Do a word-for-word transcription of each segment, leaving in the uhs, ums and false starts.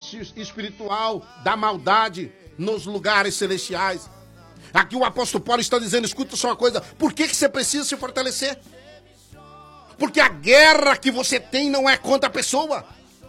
espiritual da maldade nos lugares celestiais. Aqui o apóstolo Paulo está dizendo, escuta só uma coisa, por que que você precisa se fortalecer? Porque a guerra que você tem não é contra a pessoa.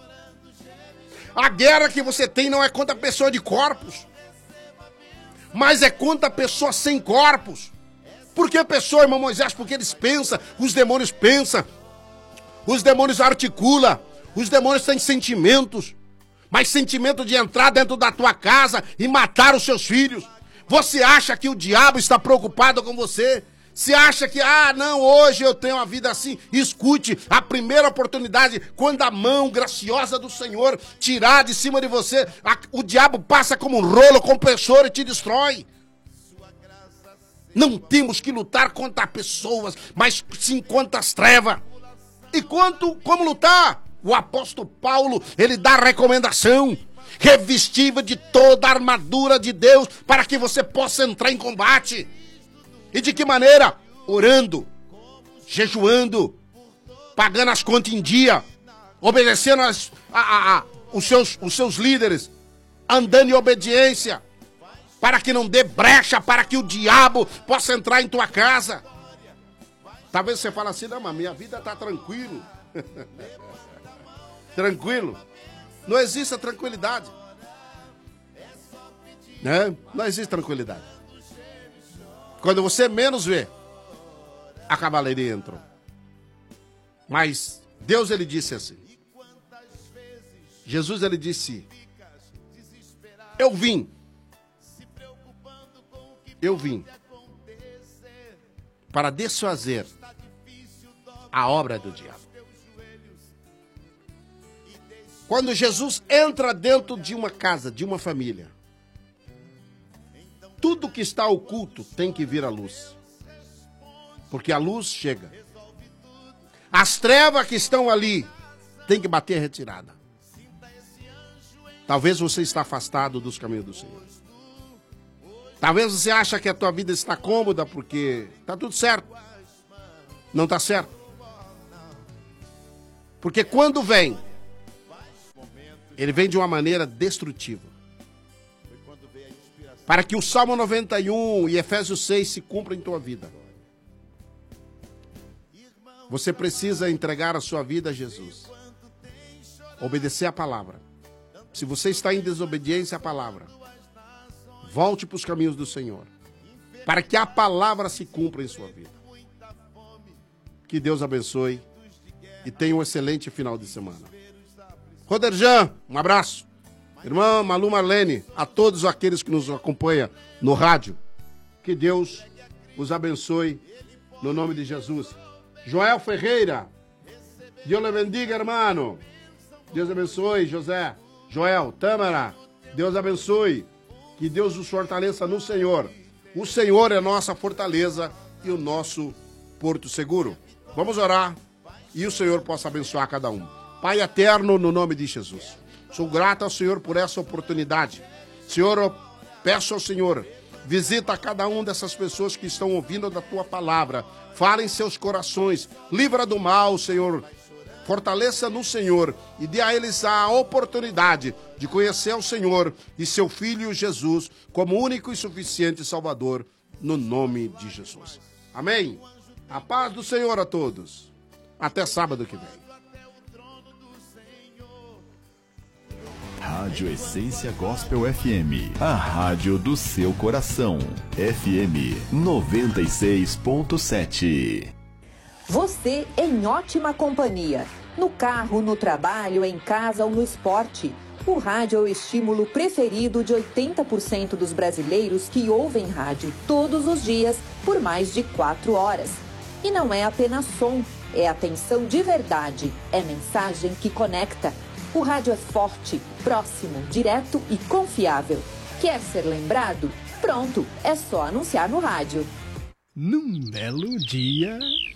A guerra que você tem não é contra a pessoa de corpos, mas é contra a pessoa sem corpos. Por que a pessoa, irmão Moisés? Porque eles pensam, os demônios pensam, os demônios articulam, os demônios têm sentimentos, mas sentimento de entrar dentro da tua casa e matar os seus filhos. Você acha que o diabo está preocupado com você? Você acha que, ah, não, hoje eu tenho uma vida assim? Escute, a primeira oportunidade, quando a mão graciosa do Senhor tirar de cima de você, a, o diabo passa como um rolo compressor e te destrói. Não temos que lutar contra pessoas, mas sim contra as trevas. E quanto, como lutar? O apóstolo Paulo, ele dá recomendação. Revestiva de toda a armadura de Deus para que você possa entrar em combate. E de que maneira? Orando, jejuando, pagando as contas em dia, obedecendo as, a, a, a, os, seus, os seus líderes, andando em obediência, para que não dê brecha, para que o diabo possa entrar em tua casa. Talvez você fale assim, não, mas minha vida está tranquilo. Tranquilo. Não existe a tranquilidade. Né? Não existe tranquilidade. Quando você menos vê, a cavalaria entrou. Mas Deus, ele disse assim. Jesus, ele disse, eu vim. Eu vim para desfazer a obra do diabo. Quando Jesus entra dentro de uma casa, de uma família, tudo que está oculto tem que vir à luz. Porque a luz chega. As trevas que estão ali tem que bater retirada. Talvez você está afastado dos caminhos do Senhor. Talvez você acha que a tua vida está cômoda porque está tudo certo. Não está certo. Porque quando vem, ele vem de uma maneira destrutiva. Para que o Salmo noventa e um e Efésios seis se cumpram em tua vida. Você precisa entregar a sua vida a Jesus. Obedecer a palavra. Se você está em desobediência à palavra, volte para os caminhos do Senhor. Para que a palavra se cumpra em sua vida. Que Deus abençoe e tenha um excelente final de semana. Roderjan, um abraço. Irmã Malu Marlene, a todos aqueles que nos acompanham no rádio, que Deus os abençoe no nome de Jesus. Joel Ferreira, Deus lhe bendiga, hermano. Deus abençoe, José. Joel, Tâmara, Deus abençoe. Que Deus os fortaleça no Senhor. O Senhor é nossa fortaleza e o nosso porto seguro. Vamos orar e o Senhor possa abençoar cada um. Pai eterno, no nome de Jesus. Sou grato ao Senhor por essa oportunidade. Senhor, eu peço ao Senhor, visita cada um dessas pessoas que estão ouvindo da Tua palavra. Fala em seus corações. Livra do mal, Senhor. Fortaleça no Senhor e dê a eles a oportunidade de conhecer o Senhor e seu Filho Jesus como único e suficiente Salvador, no nome de Jesus. Amém? A paz do Senhor a todos. Até sábado que vem. Rádio Essência Gospel F M, a rádio do seu coração. F M noventa e seis ponto sete. Você em ótima companhia. No carro, no trabalho, em casa ou no esporte. O rádio é o estímulo preferido de oitenta por cento dos brasileiros que ouvem rádio todos os dias por mais de quatro horas. E não é apenas som, é atenção de verdade, é mensagem que conecta. O rádio é forte, próximo, direto e confiável. Quer ser lembrado? Pronto, é só anunciar no rádio. Num belo dia...